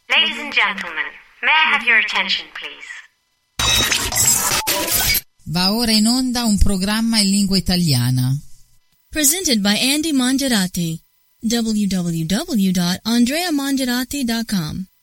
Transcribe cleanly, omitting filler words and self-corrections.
Ladies and gentlemen, may I have your attention, please? Va ora in onda un programma in lingua italiana. Presented by Andy Mangiarati. www.andreamangiarati.com